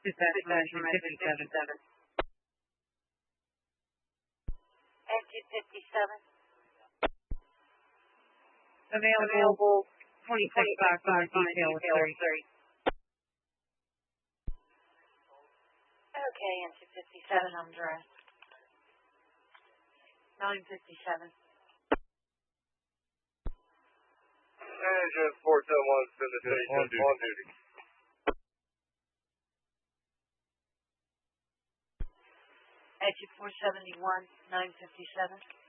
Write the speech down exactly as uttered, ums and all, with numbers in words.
Dispatch from engine fifty-seven. Engine fifty-seven. Available twenty-six box on detail thirty. Okay, engine fifty-seven, I'm dressed. nine fifty-seven. Engine four ten one, send the station on duty. On duty. Engine four seventy-one, nine fifty-seven.